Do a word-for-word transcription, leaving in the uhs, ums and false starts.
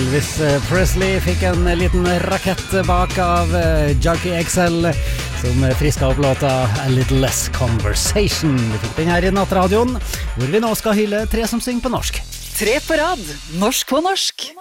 Elvis Presley fikk en liten rakett bak av Junkie X L som friska opp låta A Little Less Conversation. Vi fikk den her i nattradioen, hvor vi nå skal hylle tre som synger på norsk. Tre på rad, norsk på norsk.